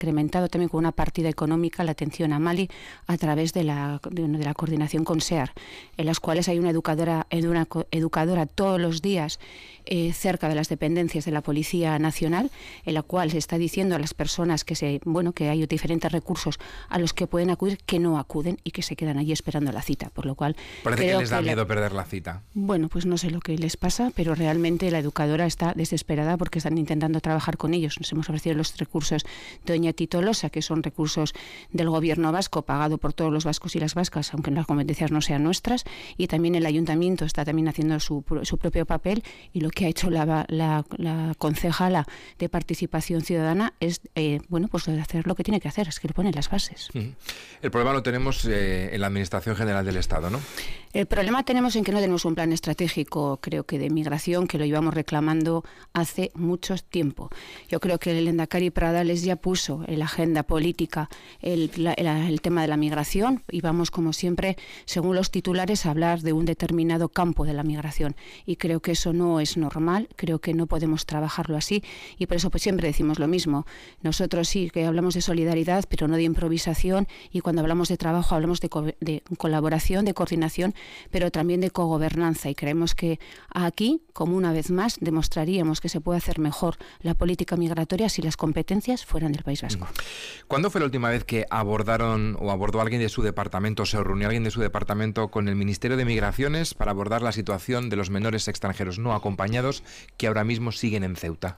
incrementado también con una partida económica la atención a Mali a través de la coordinación con SEAR, en las cuales hay una educadora todos los días cerca de las dependencias de la Policía Nacional, en la cual se está diciendo a las personas que hay diferentes recursos a los que pueden acudir, que no acuden y que se quedan allí esperando la cita, por lo cual parece que les da miedo perder la cita. Bueno, pues no sé lo que les pasa, pero realmente la educadora está desesperada porque están intentando trabajar con ellos. Nos hemos ofrecido los recursos de doña Titolosa, que son recursos del gobierno vasco, pagado por todos los vascos y las vascas, aunque las competencias no sean nuestras, y también el ayuntamiento está también haciendo su propio papel, y lo que ha hecho la concejala de Participación Ciudadana es pues hacer lo que tiene que hacer, es que le pone las bases. El problema lo tenemos en la Administración General del Estado, ¿no? El problema tenemos en que no tenemos un plan estratégico, creo que de migración, que lo llevamos reclamando hace mucho tiempo. Yo creo que el Lehendakari Pradales ya puso en la agenda política el tema de la migración, y vamos, como siempre, según los titulares, a hablar de un determinado campo de la migración, y creo que eso no es normal, creo que no podemos trabajarlo así, y por eso pues siempre decimos lo mismo. Nosotros sí que hablamos de solidaridad, pero no de improvisación, y cuando hablamos de trabajo hablamos de colaboración, de coordinación, pero también de cogobernanza, y creemos que aquí, como una vez más, demostraríamos que se puede hacer mejor la política migratoria si las competencias fueran del País Vasco. ¿Cuándo fue la última vez que abordó alguien de su departamento, se reunió alguien de su departamento con el Ministerio de Migraciones para abordar la situación de los menores extranjeros no acompañados que ahora mismo siguen en Ceuta?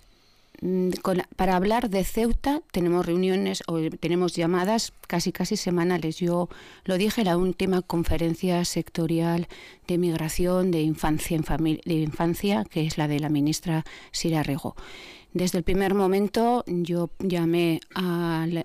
Para hablar de Ceuta tenemos reuniones o tenemos llamadas casi semanales. Yo lo dije en la última conferencia sectorial de migración de infancia, que es la de la ministra Sira Rego. Desde el primer momento yo llamé al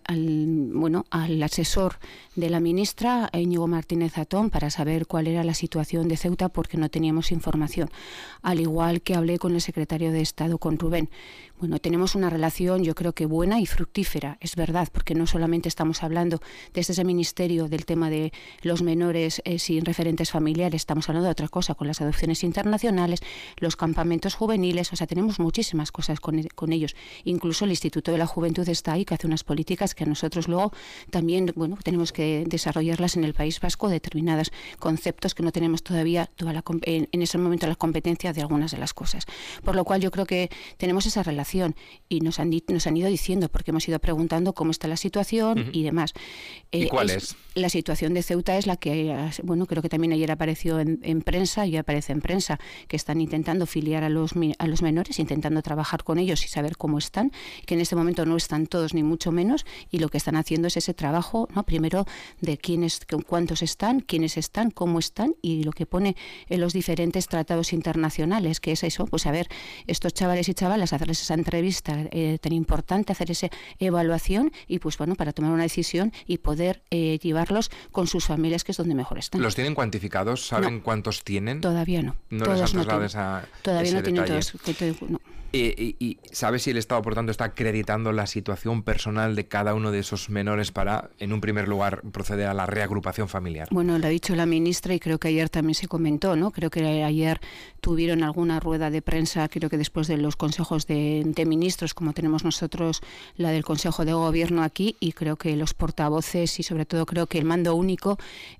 asesor de la ministra, Íñigo Martínez Zatón, para saber cuál era la situación de Ceuta, porque no teníamos información. Al igual que hablé con el secretario de Estado, con Rubén. Bueno, tenemos una relación, yo creo que buena y fructífera, es verdad, porque no solamente estamos hablando desde ese ministerio del tema de los menores sin referentes familiares, estamos hablando de otra cosa, con las adopciones internacionales, los campamentos juveniles, o sea, tenemos muchísimas cosas con ellos. Incluso el Instituto de la Juventud está ahí, que hace unas políticas que nosotros luego también, tenemos que desarrollarlas en el País Vasco, determinados conceptos que no tenemos todavía en ese momento la competencia de algunas de las cosas. Por lo cual yo creo que tenemos esa relación, y nos han ido diciendo, porque hemos ido preguntando cómo está la situación y demás. ¿Y cuál es? La situación de Ceuta es la que, creo que también ayer apareció en prensa, y aparece en prensa, que están intentando filiar a los menores, intentando trabajar con ellos y saber cómo están, que en este momento no están todos ni mucho menos, y lo que están haciendo es ese trabajo, ¿no? Primero de cuántos están, quiénes están, cómo están, y lo que pone en los diferentes tratados internacionales, que es eso, pues a ver, estos chavales y chavalas, hacerles esa entrevista tan importante, hacer esa evaluación, y pues para tomar una decisión y poder llevarlos con sus familias, que es donde mejor están. ¿Los tienen cuantificados? ¿Saben cuántos tienen? Todavía no. ¿No les han trasladado esa todavía ese no tienen detalle? todos. No. ¿Y sabe si el Estado, por tanto, está acreditando la situación personal de cada uno de esos menores para, en un primer lugar, proceder a la reagrupación familiar? Bueno, lo ha dicho la ministra, y creo que ayer también se comentó, ¿no? Creo que ayer tuvieron alguna rueda de prensa, creo que después de los consejos de ministros, como tenemos nosotros la del Consejo de Gobierno aquí, y creo que los portavoces, y sobre todo creo que el mando único,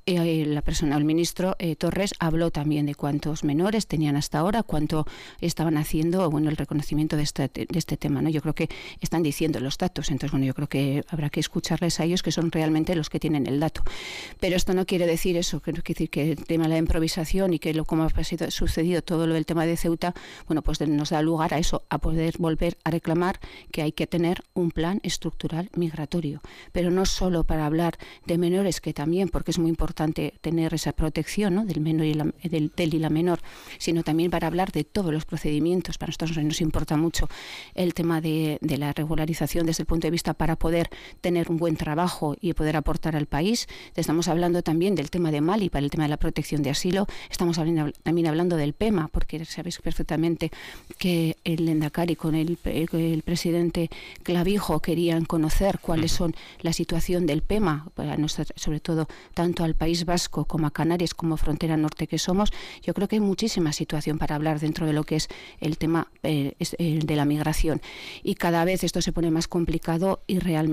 el ministro Torres, habló también de cuántos menores tenían hasta ahora, cuánto estaban haciendo, el reconocimiento de este tema, ¿no? Yo creo que están diciendo los datos, entonces yo creo que habrá que escucharles a ellos, que son realmente los que tienen el dato. Pero esto no quiere decir eso, quiere decir que el tema de la improvisación y que como ha sucedido todo lo del tema de Ceuta, pues nos da lugar a eso, a poder volver a reclamar que hay que tener un plan estructural migratorio, pero no solo para hablar de menores, que también, porque es muy importante tener esa protección, ¿no? Del menor y la menor, sino también para hablar de todos los procedimientos. Para nosotros nos importa mucho el tema de la regularización desde el punto de vista para poder tener un buen trabajo y poder aportar al país. Estamos hablando también del tema de Mali, para el tema de la protección de asilo. Estamos también hablando del PEMA, porque sabéis perfectamente que el Lehendakari con el presidente Clavijo querían conocer cuáles son la situación del PEMA, para sobre todo tanto al País Vasco como a Canarias, como frontera norte que somos. Yo creo que hay muchísima situación para hablar dentro de lo que es el tema de la migración. Y cada vez esto se pone más complicado y realmente